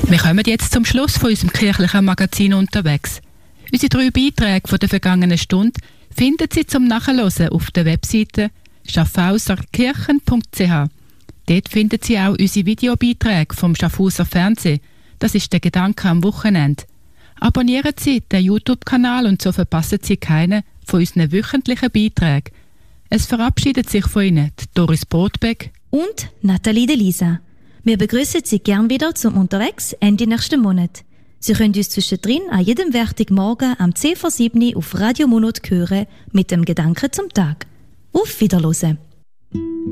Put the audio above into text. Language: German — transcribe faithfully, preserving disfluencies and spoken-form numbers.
Wir kommen jetzt zum Schluss von unserem kirchlichen Magazin unterwegs. Unsere drei Beiträge von der vergangenen Stunde finden Sie zum Nachhören auf der Webseite schaffhauserkirchen punkt c h. Dort finden Sie auch unsere Videobeiträge vom Schaffhauser Fernsehen. Das ist der Gedanke am Wochenende. Abonnieren Sie den YouTube-Kanal und so verpassen Sie keinen von unseren wöchentlichen Beiträgen. Es verabschiedet sich von Ihnen die Doris Brotbeck und Nathalie de Lisa. Wir begrüßen Sie gern wieder zum Unterwegs Ende nächsten Monat. Sie können uns zwischendrin an jedem Werktagmorgen am zehn vor sieben auf Radio Monat hören mit dem Gedanken zum Tag. Auf Wiederhören!